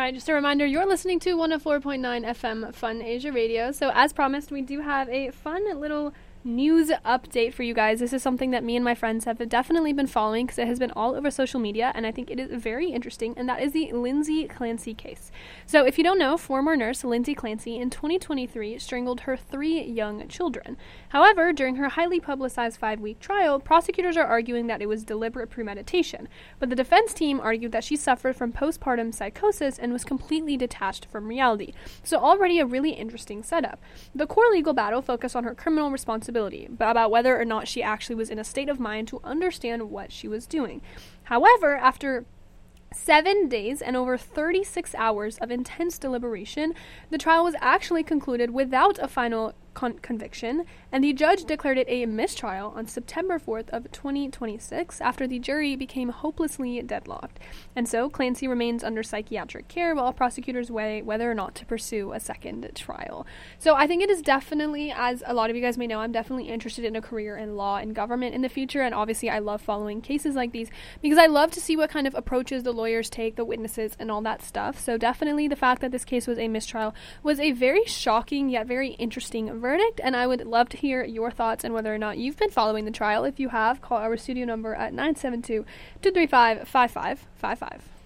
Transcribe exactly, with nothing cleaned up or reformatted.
right, just a reminder, you're listening to one oh four point nine F M Fun Asia Radio. So as promised, we do have a fun little news update for you guys. This is something that me and my friends have definitely been following because it has been all over social media, and I think it is very interesting, and that is the Lindsay Clancy case. So if you don't know, former nurse Lindsay Clancy in twenty twenty-three strangled her three young children. However, during her highly publicized five-week trial, prosecutors are arguing that it was deliberate premeditation, but the defense team argued that she suffered from postpartum psychosis and was completely detached from reality. So already a really interesting setup. The core legal battle focused on her criminal responsibility, about whether or not she actually was in a state of mind to understand what she was doing. However, after Seven days and over thirty-six hours of intense deliberation, the trial was actually concluded without a final con- conviction, and the judge declared it a mistrial on September fourth of twenty twenty-six after the jury became hopelessly deadlocked. And so Clancy remains under psychiatric care while prosecutors weigh whether or not to pursue a second trial. So I think it is definitely, as a lot of you guys may know, I'm definitely interested in a career in law and government in the future, and obviously I love following cases like these because I love to see what kind of approaches the lawyers take, the witnesses, and all that stuff. So definitely the fact that this case was a mistrial was a very shocking yet very interesting verdict, and I would love to hear your thoughts and whether or not you've been following the trial. If you have, call our studio number at nine seven two, two three five, five five five five.